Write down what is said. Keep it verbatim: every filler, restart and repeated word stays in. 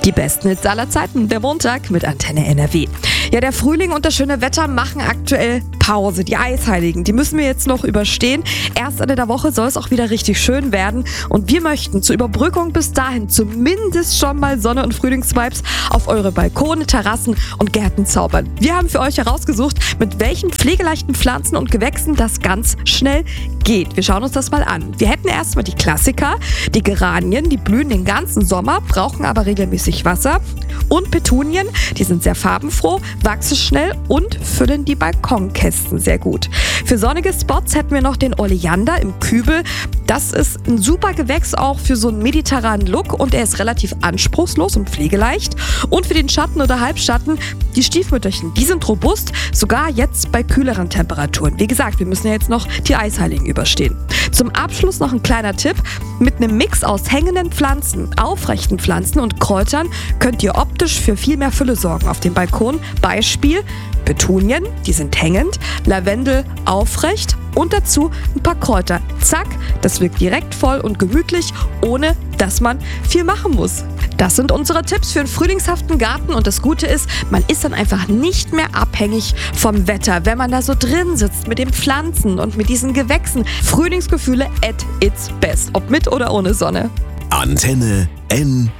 Die besten Hits aller Zeiten, der Montag mit Antenne N R W. Ja, der Frühling und das schöne Wetter machen aktuell Pause. Die Eisheiligen, die müssen wir jetzt noch überstehen. Erst Ende der Woche soll es auch wieder richtig schön werden. Und wir möchten zur Überbrückung bis dahin zumindest schon mal Sonne- und Frühlingsvibes auf eure Balkone, Terrassen und Gärten zaubern. Wir haben für euch herausgesucht, mit welchen pflegeleichten Pflanzen und Gewächsen das ganz schnell geht. Wir schauen uns das mal an. Wir hätten erstmal die Klassiker, die Geranien, die blühen den ganzen Sommer, brauchen aber regelmäßig Wasser. Und Petunien, die sind sehr farbenfroh, wachsen schnell und füllen die Balkonkästen sehr gut. Für sonnige Spots hätten wir noch den Oleander im Kübel. Das ist ein super Gewächs auch für so einen mediterranen Look und er ist relativ anspruchslos und pflegeleicht. Und für den Schatten oder Halbschatten, die Stiefmütterchen, die sind robust, sogar jetzt bei kühleren Temperaturen. Wie gesagt, wir müssen ja jetzt noch die Eisheiligen überstehen. Zum Abschluss noch ein kleiner Tipp. Mit einem Mix aus hängenden Pflanzen, aufrechten Pflanzen und Kräutern könnt ihr optisch für viel mehr Fülle sorgen auf dem Balkon. Beispiel Petunien, die sind hängend, Lavendel aufrecht und dazu ein paar Kräuter. Zack, das wirkt direkt voll und gemütlich, ohne dass man viel machen muss. Das sind unsere Tipps für einen frühlingshaften Garten und das Gute ist, man ist dann einfach nicht mehr abhängig vom Wetter, wenn man da so drin sitzt mit den Pflanzen und mit diesen Gewächsen. Frühlingsgefühle at its best, ob mit oder ohne Sonne. Antenne N